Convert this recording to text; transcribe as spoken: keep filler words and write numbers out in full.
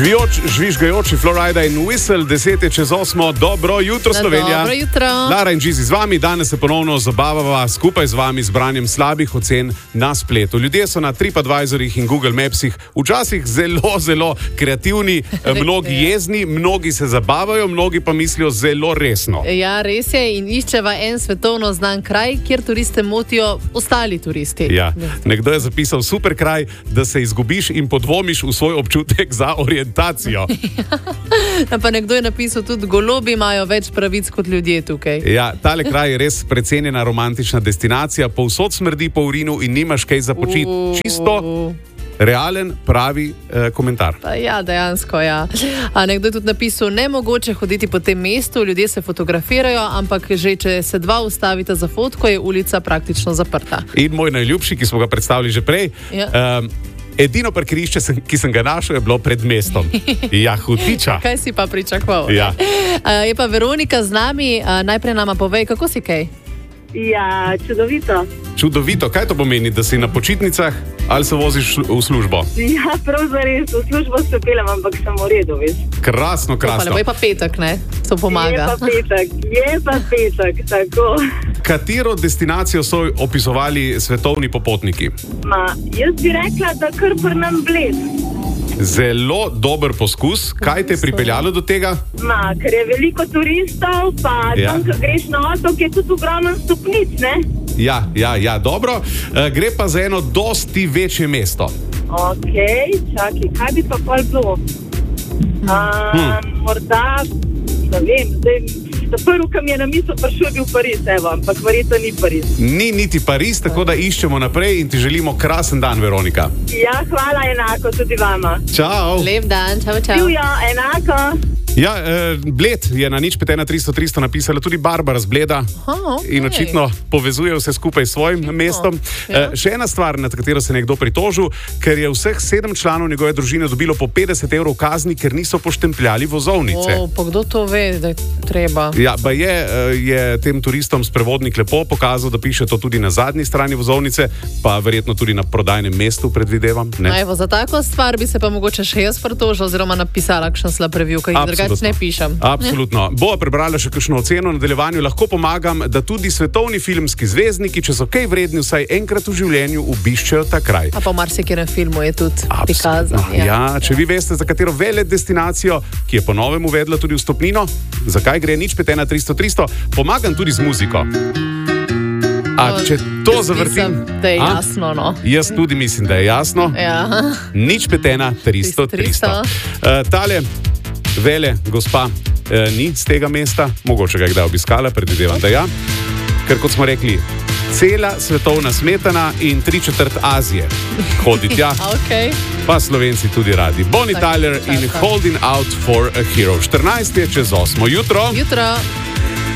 Žvijoč, žvižgajoči Florida in Whistle, deset je čez osmo. Dobro jutro, Slovenija. Dobro jutro. Lara in Gizi z vami, danes se ponovno zabavava skupaj z vami z branjem slabih ocen na spletu. Ljudje so na TripAdvisorjih in Google Mapsih včasih zelo, zelo kreativni, mnogi jezni, mnogi se zabavajo, mnogi pa mislijo zelo resno. Ja, res je, in iščeva en svetovno znan kraj, kjer turiste motijo ostali turisti. Ja, nekdo je zapisal super kraj, da se izgubiš in podvomiš v svoj občutek za orientacijo. Ja, pa nekdo je napisal tudi, golobi imajo več pravic kot ljudje tukaj. Ja, tale kraj je res precenjena romantična destinacija, povsod smrdi po urinu in nimaš kaj za počit. Čisto realen, pravi eh, komentar. Pa ja, dejansko, ja. A nekdo je tudi napisal, nemogoče hoditi po tem mestu, ljudje se fotografirajo, ampak že če se dva ustavita za fotko, je ulica praktično zaprta. In moj najljubši, ki smo ga predstavili že prej, Ja. um, edino parkirišče, sem, ki sem ga našel, je bilo pred mestom. Ja, hutiča. Kaj si pa pričakoval? Ja. A, je pa Veronika z nami, a, najprej nama povej, kako si kaj? Ja, čudovito. Čudovito, kaj to pomeni, da si na počitnicah ali se voziš v službo? Ja, prav zares, v službo se pelem, ampak sem v redu, veš. Krasno, Pa krasno. lepo je pa petek, ne? To Je pomaga. pa petek, je pa petek, tako. Katero destinacijo so opisovali svetovni popotniki? Ma, jaz bi rekla, da kar pri nam Bled. Zelo dober poskus. Kaj te je pripeljalo do tega? Ma, ker je veliko turistov, pa Ja. tam, ko greš na otok, je tudi ogromno stopnic, ne? Ja, ja, ja, dobro. E, gre pa za eno dosti večje mesto. Ok, čakaj, kaj bi pa pol bilo? A, Hmm. Morda, ne vem, zdaj, ta prvi, ki mi je na misel prišel, je bil Pariz, evo, ampak verjetno ni Pariz. Ni niti Pariz, tako da iščemo naprej in ti želimo krasen dan, Veronika. Ja, hvala enako tudi vama. Čau! Lep dan, čau, čau. Živjo, enako. Ja, eh, Bled je na nič pet ena tristo tristo napisala tudi Barbara z Bleda. Aha, okej. In očitno povezuje vse skupaj s svojim mestom. ja. E, še ena stvar, nad katero se je nekdo pritožil, ker je vseh sedem članov njegove družine dobilo po petdeset evrov kazni, ker niso poštempljali vozovnice. O, pa kdo to ve, da je treba? Ja, pa je, eh, je tem turistom sprevodnik lepo pokazal, da piše to tudi na zadnji strani vozovnice, pa verjetno tudi na prodajnem mestu, predvidevam. Ne? Evo, za tako stvar bi se pa mogoče še jaz pritožila oziroma napisala kakšen slab review, kaj drugače ne pišem. Absolutno. Bova prebrala še kakšno oceno, v nadaljevanju lahko pomagam, da tudi svetovni filmski zvezdniki, če so kaj vredni, vsaj enkrat v življenju obiščejo ta kraj. A pa v marsikerem filmu je tudi prikazan. Absolutno. Ja, če vi veste, za katero velet destinacijo, ki je po novem uvedla tudi vstopnino, zakaj gre nič pet ena tristo tristo, pomagam tudi z muziko. A če to Jaz zavrtim, mislim, da je a? jasno, no. Jaz tudi mislim, da je jasno. Ja. Nič pet ena tristo tristo. Uh, tale vele gospa uh, ni z tega mesta, mogoče ga je kdaj obiskala, predvidevam, da ja. Ker kot smo rekli, cela svetovna smetana in tri četrt Azije hodi tja, Okay. pa Slovenci tudi radi. Bonnie Tako, Tyler in tako. Holding Out for a Hero. štirinajst je čez osmo jutro. Jutro.